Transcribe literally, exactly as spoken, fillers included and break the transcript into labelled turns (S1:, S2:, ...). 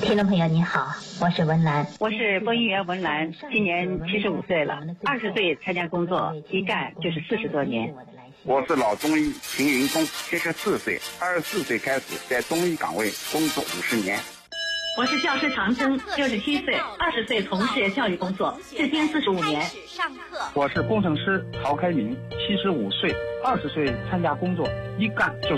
S1: 听众朋友你好，我是文兰，
S2: 我是播音员文兰，今年七十五岁了，二十岁参加工作，一干就是四十多年。
S3: 我是老中医秦云松，七十四岁，二十四岁开始在中医岗位工作五十年。
S4: 我是教师唐征，六十七岁，二十岁从事教育工作，至今四十五年。
S5: 我是工程师曹开明，七十五岁，二十岁参加工作，一干就是